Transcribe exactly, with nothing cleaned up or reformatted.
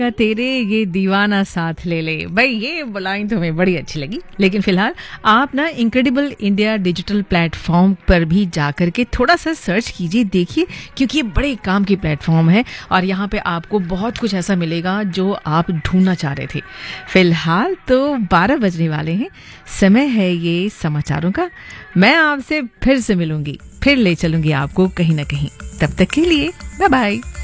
या तेरे ये दीवाना साथ ले ले। भाई ये लाइन तो हमें बड़ी अच्छी लगी। लेकिन फिलहाल आप ना इनक्रेडिबल इंडिया डिजिटल प्लेटफॉर्म पर भी जाकर के थोड़ा सा सर्च कीजिए, देखिए, क्योंकि ये बड़े काम की प्लेटफॉर्म है और यहाँ पे आपको बहुत कुछ ऐसा मिलेगा जो आप ढूंढना चाह रहे थे। फिलहाल तो बारह बजने वाले हैं, समय है ये समाचारों का। मैं आपसे फिर से मिलूंगी, फिर ले चलूंगी आपको कहीं ना कहीं। तब तक के लिए बाय बाय।